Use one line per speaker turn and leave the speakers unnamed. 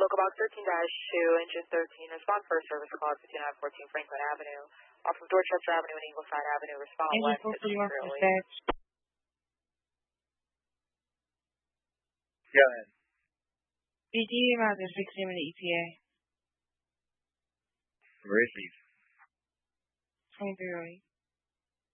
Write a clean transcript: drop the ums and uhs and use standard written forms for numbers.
Local Box 13-2, engine 13, respond first service call 5914 Franklin Avenue. Off of Dorchester Avenue and Ingleside Avenue, respond
Engine
west to
441
Shirley.
dispatch.
Go ahead.
BD about the 6-minute ETA.
Receive.
2308.